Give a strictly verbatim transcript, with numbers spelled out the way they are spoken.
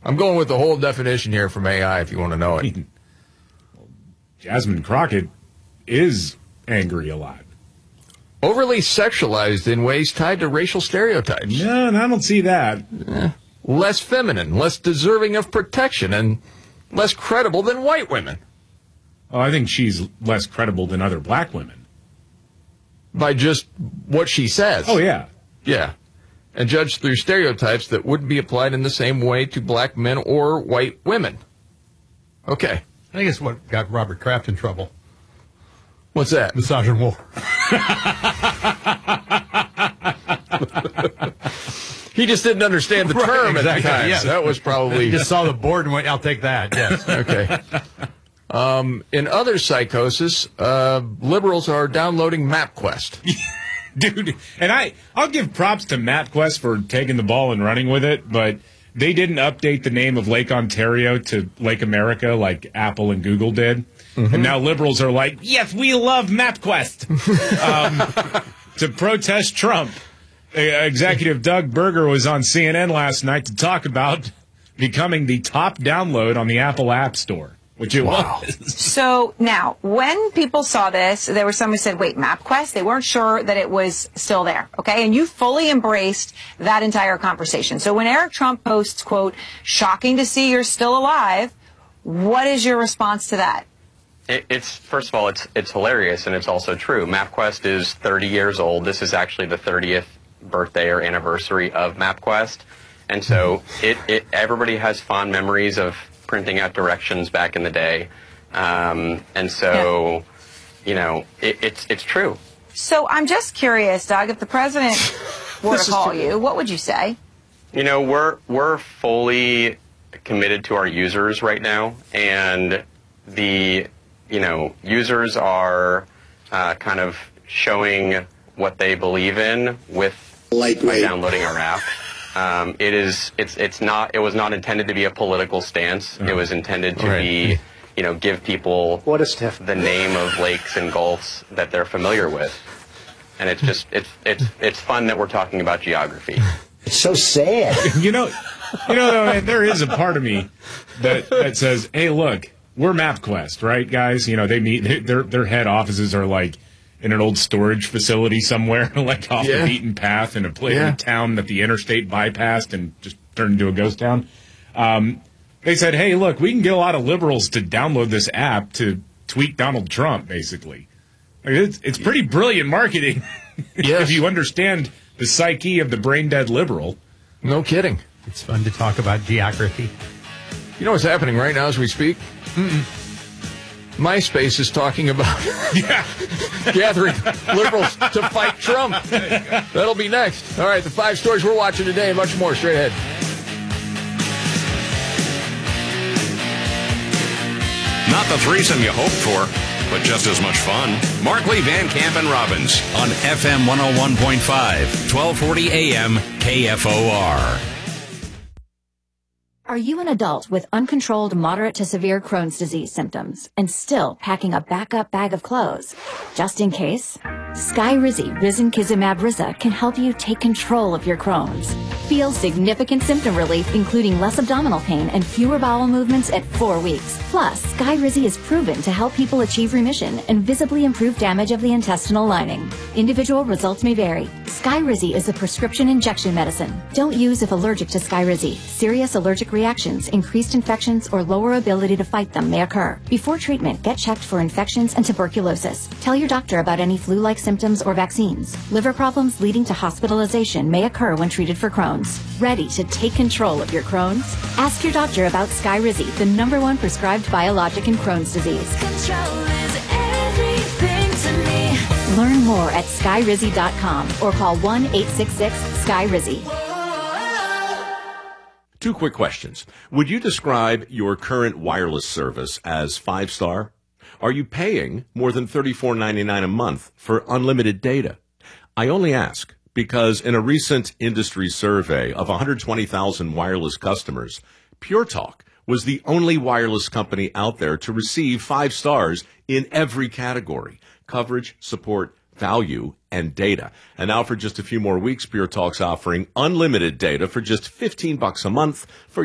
I'm going with the whole definition here from A I if you want to know it. Jasmine Crockett is angry a lot. Overly sexualized in ways tied to racial stereotypes. No, I don't see that. Eh. Less feminine, less deserving of protection, and less credible than white women. Oh, I think she's less credible than other black women. By just what she says. Oh, yeah. Yeah. And judged through stereotypes that wouldn't be applied in the same way to black men or white women. Okay. I think it's what got Robert Kraft in trouble. What's that? Misogynoir. He just didn't understand the term right, exactly, at the time. yes. So that was probably... He just saw the board and went, I'll take that, yes. Okay. Um, in other psychosis, uh, liberals are downloading MapQuest. Dude, and I, I'll give props to MapQuest for taking the ball and running with it, but they didn't update the name of Lake Ontario to Lake America like Apple and Google did. Mm-hmm. And now liberals are like, yes, we love MapQuest. um, to protest Trump. Executive Doug Berger was on C N N last night to talk about becoming the top download on the Apple App Store, which it wow. was. So now, when people saw this, there was someone who said, wait, MapQuest? They weren't sure that it was still there, okay? And you fully embraced that entire conversation. So when Eric Trump posts, quote, shocking to see you're still alive, what is your response to that? It, it's, first of all, it's, it's hilarious, and it's also true. MapQuest is thirty years old. This is actually the thirtieth birthday or anniversary of MapQuest. And so it, it everybody has fond memories of printing out directions back in the day. Um, and so, yeah. you know, it, it's it's true. So I'm just curious, Doug, if the president were to call you, what would you say? You know, we're we're fully committed to our users right now, and the, you know, users are uh, kind of showing what they believe in with by downloading our app. Um, it is, it's, it's not, it was not intended to be a political stance. Mm. It was intended to right. be, you know, give people what a stiff. the name of lakes and gulfs that they're familiar with. And it's just, it's, it's, it's fun that we're talking about geography. It's so sad. you know, you know, there is a part of me that, that says, hey, look, we're MapQuest, right, guys? You know, they meet, their, their head offices are like, in an old storage facility somewhere, like off yeah. the beaten path in a place yeah. in a town that the interstate bypassed and just turned into a ghost town. Um, they said, hey, look, we can get a lot of liberals to download this app to tweet Donald Trump, basically. Like, it's, it's pretty brilliant marketing yes. if you understand the psyche of the brain-dead liberal. No kidding. It's fun to talk about geography. You know what's happening right now as we speak? Mm-mm. MySpace is talking about yeah. gathering liberals to fight Trump. That'll be next. All right, the five stories we're watching today and much more straight ahead. Not the threesome you hoped for, but just as much fun. Markley, Van Camp, and Robbins on F M one oh one point five, twelve forty A M K F O R. Are you an adult with uncontrolled moderate to severe Crohn's disease symptoms and still packing a backup bag of clothes? Just in case, Skyrizi Risankizumab Riza can help you take control of your Crohn's. Feel significant symptom relief, including less abdominal pain and fewer bowel movements at four weeks. Plus, Skyrizi is proven to help people achieve remission and visibly improve damage of the intestinal lining. Individual results may vary. Skyrizi is a prescription injection medicine. Don't use if allergic to Skyrizi. Serious allergic reactions, increased infections, or lower ability to fight them may occur. Before treatment, get checked for infections and tuberculosis. Tell your doctor about any flu-like symptoms or vaccines. Liver problems leading to hospitalization may occur when treated for Crohn's. Ready to take control of your Crohn's? Ask your doctor about Skyrizi, the number one prescribed biologic in Crohn's disease. Control is everything to me. Learn more at skyrizi dot com or call one eight six six Skyrizi. Two quick questions. Would you describe your current wireless service as five-star? Are you paying more than thirty-four ninety-nine a month for unlimited data? I only ask because in a recent industry survey of one hundred twenty thousand wireless customers, Pure Talk was the only wireless company out there to receive five stars in every category: coverage, support, value, and data. And now for just a few more weeks, Pure Talk's offering unlimited data for just fifteen bucks a month for